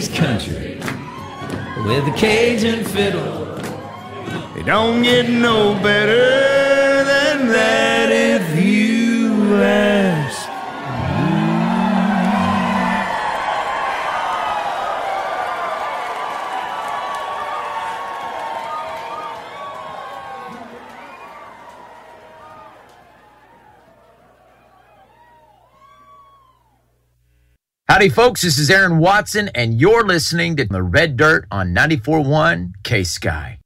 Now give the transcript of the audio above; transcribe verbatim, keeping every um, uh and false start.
eighties country with a Cajun fiddle. It don't get no better than that if you ask. Howdy, folks. This is Aaron Watson, and you're listening to The Red Dirt on ninety-four point one K-Sky.